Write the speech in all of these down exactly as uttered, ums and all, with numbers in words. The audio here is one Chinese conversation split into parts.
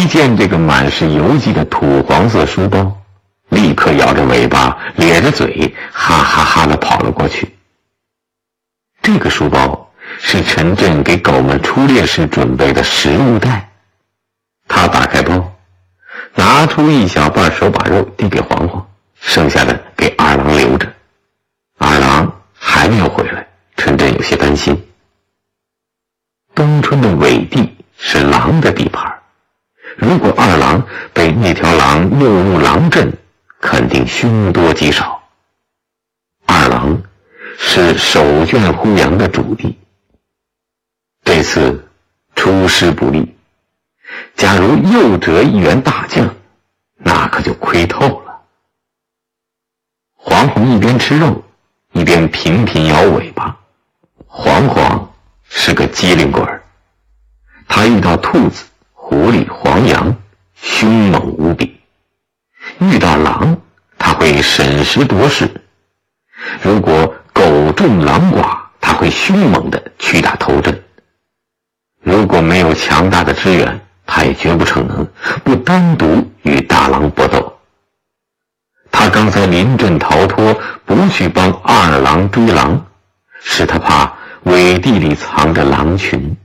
一见这个满是油迹的土黄色书包，立刻摇着尾巴咧着嘴哈哈哈地跑了过去。这个书包是陈震给狗们出猎时准备的食物袋。他打开包，拿出一小半手把肉递给黄黄，剩下的给二郎留着。二郎还没有回来，陈震有些担心。冬春的尾地是狼的地盘，如果二郎被那条狼诱入狼阵，肯定凶多吉少。二郎是手卷呼羊的主力，这次出师不利，假如又折一员大将，那可就亏透了。黄黄一边吃肉，一边频频摇尾巴。黄黄是个机灵鬼儿，他遇到兔子、狐狸、黄羊，凶猛无比；遇到狼，他会审时度势。如果狗中狼寡，他会凶猛地去打头阵。如果没有强大的支援，他也绝不逞能，不单独与大狼搏斗。他刚才临阵逃脱，不去帮二郎追狼，是他怕尾地里藏着狼群。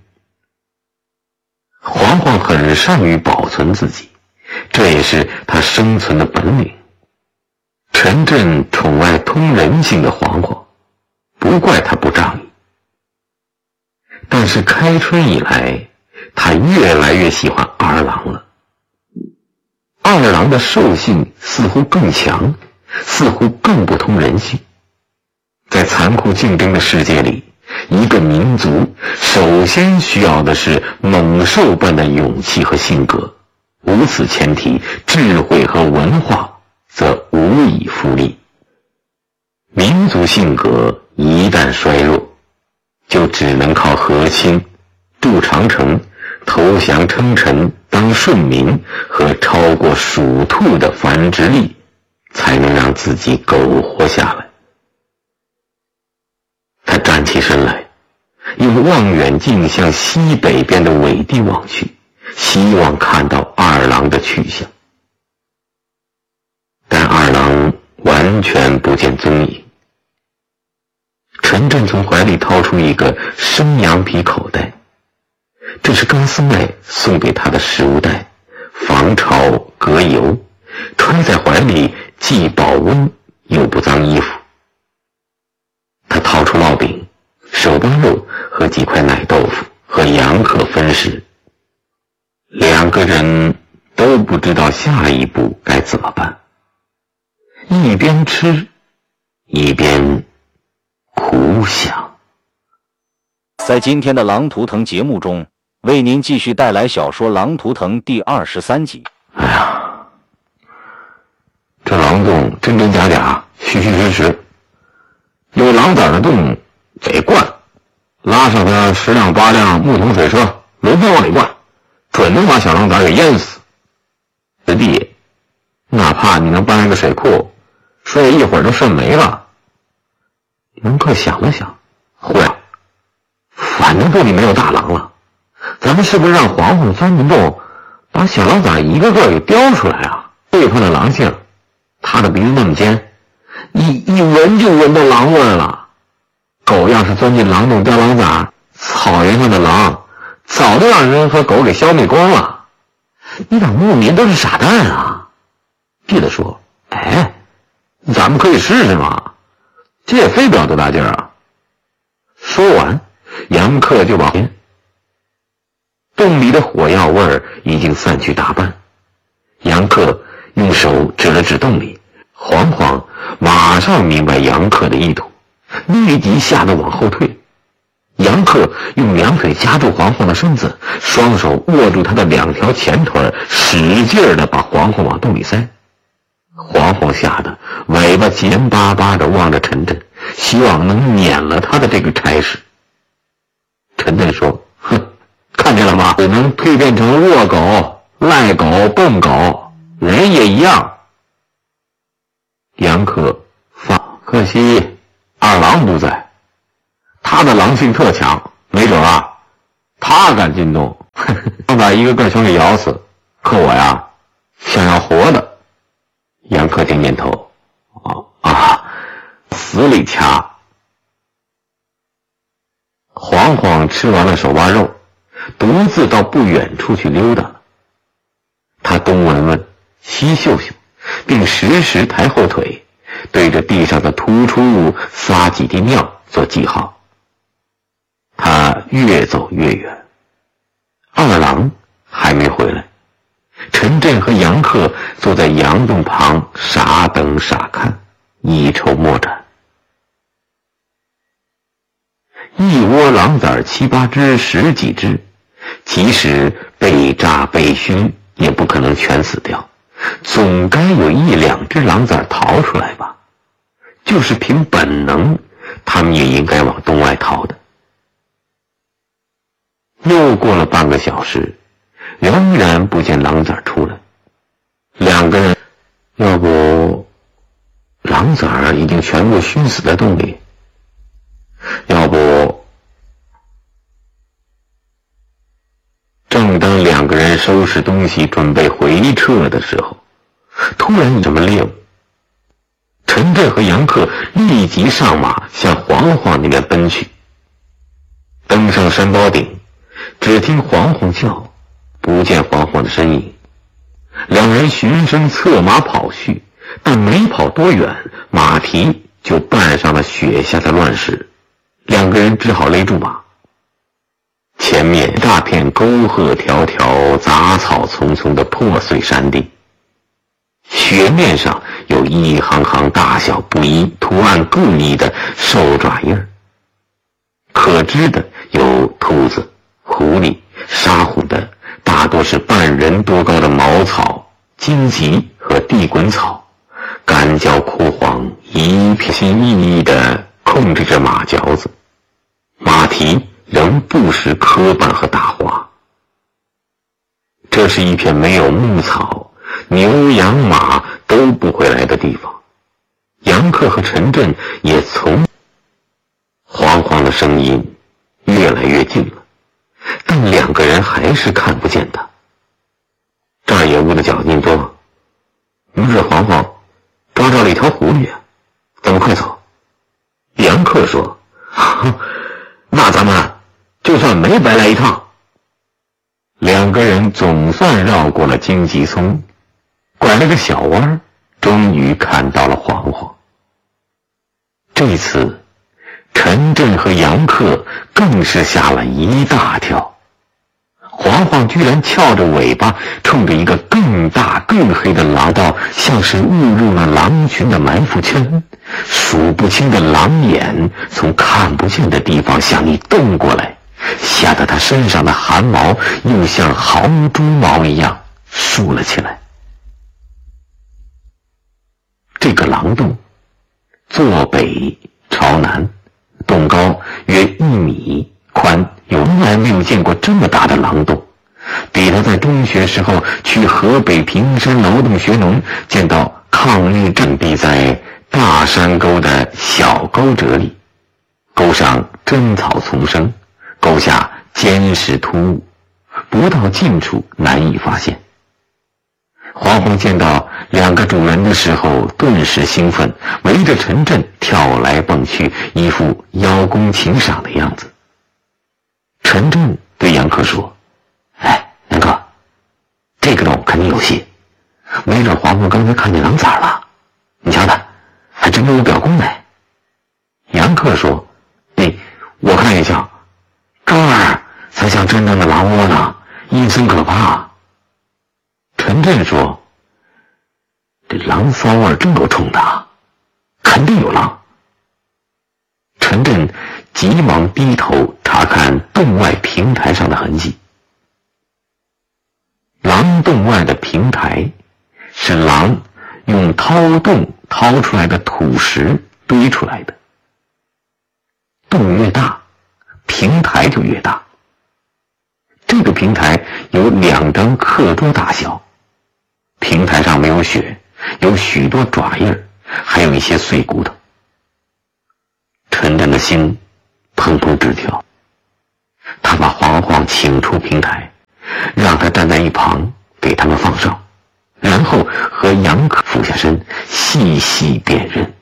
黄黄很善于保存自己，这也是他生存的本领。陈震宠爱通人性的黄黄，不怪他不仗义。但是开春以来，他越来越喜欢二郎了。二郎的兽性似乎更强，似乎更不通人性。在残酷竞争的世界里，一个民族首先需要的是猛兽般的勇气和性格，无此前提，智慧和文化则无以复立。民族性格一旦衰弱，就只能靠和亲、筑长城、投降称臣、当顺民和超过鼠兔的繁殖力，才能让自己苟活下来。他站起身来，用望远镜向西北边的尾地望去，希望看到二郎的去向。但二郎完全不见踪影。陈震从怀里掏出一个生羊皮口袋，这是高斯麦送给他的食物袋，防潮隔油，揣在怀里既保温又不脏衣服。他掏出烙饼、手扒肉和几块奶豆腐，和杨可分食。两个人都不知道下一步该怎么办，一边吃一边苦想。 在今天的《狼图腾》节目中，为您继续带来小说《狼图腾》第二十三集。 哎呀，这狼洞真真假假，虚虚实实，有狼崽的洞得灌，拉上他十辆八辆木桶水车，轮番往里灌，准能把小狼崽给淹死。师弟，哪怕你能搬一个水库，睡一会儿就渗没了。杨克想了想，会啊，反正洞里没有大狼了，咱们是不是让黄黄钻进洞，把小狼崽一个个给叼出来啊？对方的狼性，他的鼻子那么尖，一一闻就闻到狼味了。狗要是钻进狼洞叼狼崽，草原上的狼早就让人和狗给消灭光了。你俩牧民都是傻蛋啊！记得说，哎，咱们可以试试嘛，这也费不了多大劲儿啊。说完，杨克就往前。洞里的火药味儿已经散去大半。杨克用手指了指洞里，黄黄马上明白杨克的意图，立即吓得往后退。杨克用两腿夹住黄黄的身子，双手握住他的两条前腿，使劲儿地把黄黄往洞里塞。黄黄吓得尾巴尖巴巴地望着陈震，希望能免了他的这个差事。陈震说，哼，看见了吗？只能蜕变成恶狗、赖狗、笨狗，人也一样。杨克放，可惜二郎不在，他的狼性特强，没准啊，他敢进洞，让把一个个全给咬死， 可我呀，想要活的。杨克点点头，啊啊，死里掐。黄黄吃完了手扒肉，独自到不远处去溜达了。他东闻闻，西嗅嗅，并时时抬后腿，对着地上的突出物撒几滴尿做记号。他越走越远，二郎还没回来。陈震和杨克坐在杨洞旁傻等傻看，一筹莫展。一窝狼崽七八只十几只，即使被炸被熏也不可能全死掉，总该有一两只狼崽逃出来吧。就是凭本能，他们也应该往东外逃的。又过了半个小时，仍然不见狼崽出来。两个人，要不狼崽已经全部熏死在洞里，要不……正当两个人收拾东西准备回撤的时候，突然一什么猎物，陈震和杨克立即上马向黄黄那边奔去。登上山包顶，只听黄黄叫，不见黄黄的身影。两人循声策马跑去，但没跑多远，马蹄就绊上了雪下的乱石，两个人只好勒住马。前面大片沟壑条条，杂草丛丛的破碎山地，雪面上有一行行大小不一、图案各异的兽爪印儿，可知的有兔子、狐狸、沙虎的，大多是半人多高的茅草、荆棘和地滚草，干焦枯黄，一片心翼翼地控制着马嚼子，马蹄仍不时磕绊和打滑。这是一片没有牧草，牛羊马都不会来的地方。杨克和陈震也从……黄黄的声音越来越近了，但两个人还是看不见他。这儿野物的脚劲多，不是黄黄抓着了一条狐狸啊，咱们快走。杨克说，那咱们就算没白来一趟。两个人总算绕过了荆棘丛，拐了个小弯，终于看到了黄黄。这次陈震和杨克更是吓了一大跳，黄黄居然翘着尾巴冲着一个更大更黑的狼道，像是误入了狼群的埋伏圈，数不清的狼眼从看不见的地方向你动过来，吓得他身上的汗毛又像豪猪毛一样竖了起来。这个狼洞坐北朝南，洞高约一米，宽有从来没有见过这么大的狼洞，比他在中学时候去河北平山劳动学农见到抗日阵地在大山沟的小沟辙里，沟上针草丛生，沟下坚石突兀，不到近处难以发现。黄黄见到两个主人的时候顿时兴奋，围着陈震跳来蹦去，一副邀功请赏的样子。陈震对杨克说，哎，杨克，这个洞肯定有戏，没准黄黄刚才看见狼崽了，你瞧他还真给我表功呢。杨克说，哎，我看也像，这儿才像真正的狼窝呢，阴森可怕。陈震说，这狼骚味真够冲的，肯定有狼。陈震急忙低头查看洞外平台上的痕迹。狼洞外的平台是狼用掏洞掏出来的土石堆出来的，洞越大，平台就越大。这个平台有两张课桌大小，平台上没有雪，有许多爪印儿，还有一些碎骨头。陈震的心砰砰直跳，他把黄黄请出平台，让他站在一旁给他他们放哨，然后和杨克俯下身细细辨认。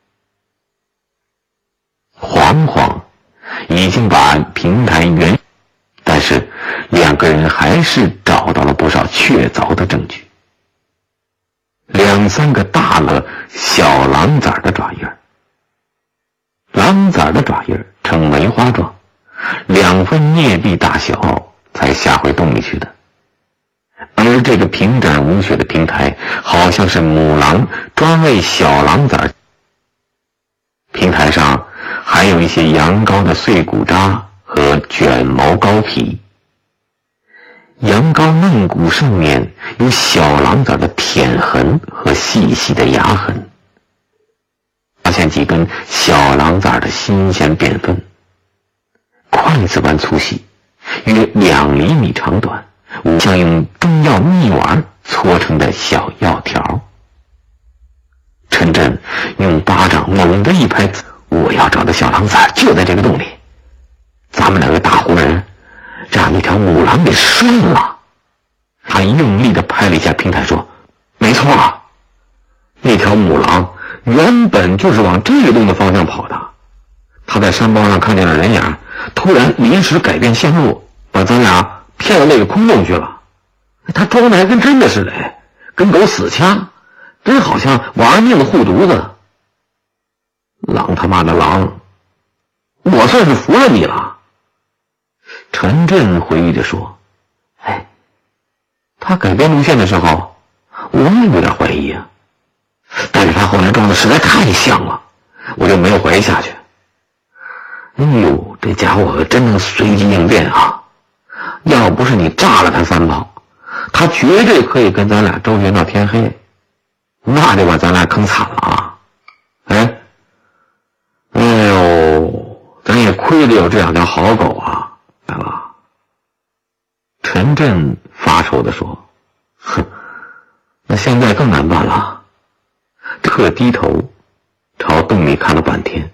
黄黄已经把平台原，但是两个人还是找到了不少确凿的证据。两三个大了小狼崽的爪印，狼崽的爪印呈梅花状，两分颞臂大小才下回洞里去的。而这个平展无血的平台好像是母狼专为小狼崽，平台上还有一些羊羔的碎骨渣和卷毛羔皮，羊羔嫩骨上面有小狼崽的舔痕和细细的牙痕，发现几根小狼崽的新鲜便粪，筷子般粗细，约两厘米长短，像用中药蜜丸搓成的小药条。陈震用巴掌猛地一拍，我要找的小狼崽就在这个洞里，咱们两个大活人让那条母狼给涮了。他用力地拍了一下平台说，没错，那条母狼原本就是往这个洞的方向跑的，他在山包上看见了人影，突然临时改变线路，把咱俩骗到那个空洞去了。他装的还跟真的似的，跟狗死掐，真好像玩命的护犊子。狼他妈的狼，我算是服了你了。陈震回忆着说，哎，他改变路线的时候我也有点怀疑啊，但是他后来装的实在太像了，我就没有怀疑下去。哎呦，这家伙可真能随机应变啊，要不是你炸了他三炮，他绝对可以跟咱俩周旋到天黑，那就把咱俩坑惨了啊。哎哎呦，咱也亏得有这两条好狗啊，来吧。陈震发愁地说，哼，那现在更难办了。特低头朝洞里看了半天，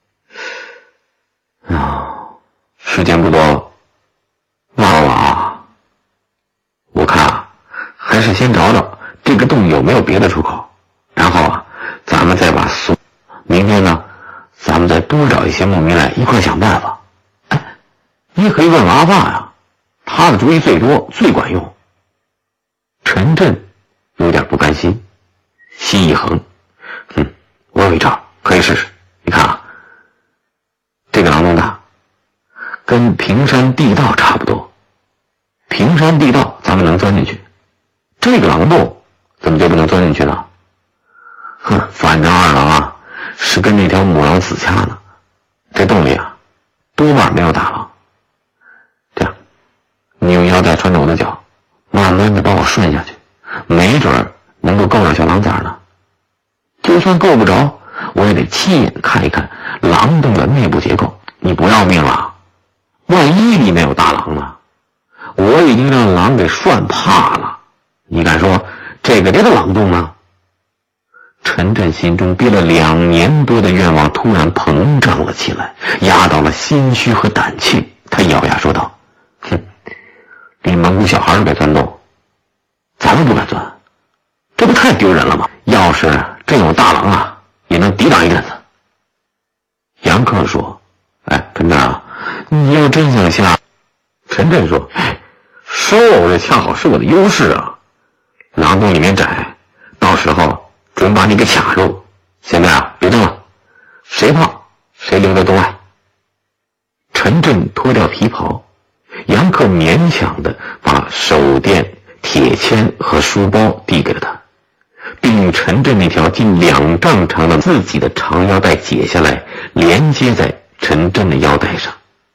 啊，时间不多，忘了啊。我看啊，还是先找找这个洞有没有别的出口，然后啊，咱们再把所，明天呢，咱们再多找一些牧民来一块想办法。哎，你可以问阿爸呀，他的主意最多最管用。陈震有点不甘心，心一横，哼，我有一招可以试试。你看啊，这个狼洞大，跟平山地道差不多，平山地道咱们能钻进去，这个狼洞怎么就不能钻进去呢？哼，反正二郎啊是跟那条母狼死掐呢，这洞里啊多半没有大狼。这样，你用腰带穿着我的脚，慢慢的把我顺下去，没准能够够着小狼崽呢。就算够不着，我也得亲眼看一看狼洞的内部结构。你不要命了？万一里面有大狼呢？我已经让狼给涮怕了，你敢说这个这个狼洞吗？陈震心中憋了两年多的愿望突然膨胀了起来，压倒了心虚和胆怯。他咬牙说道，哼，连蒙古小孩都敢钻洞，咱们不敢钻，这不太丢人了吗？要是真有大狼啊，也能抵挡一阵子。杨克说，哎，陈震啊，你要真想下。陈震说，哎，收偶这恰好是我的优势啊，狼洞里面窄，到时候准把你给卡住。现在啊，别动了，谁怕谁留在洞外。陈震脱掉皮袍，杨克勉强的把手电、铁签和书包递给了他，并用陈震那条近两丈长的自己的长腰带解下来，连接在陈震的腰带上。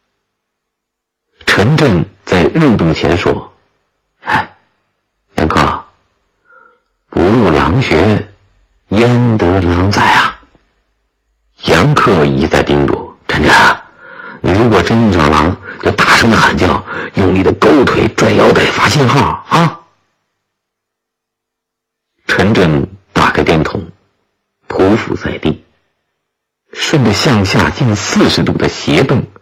陈震在入洞前说，哎，杨克，不入狼穴，焉得狼崽啊？杨克一再叮嘱，陈震，你如果真遇上狼，就大声的喊叫，用力的勾腿拽腰带发信号啊！陈震打开电筒，匍匐在地，顺着向下近四十度的斜洞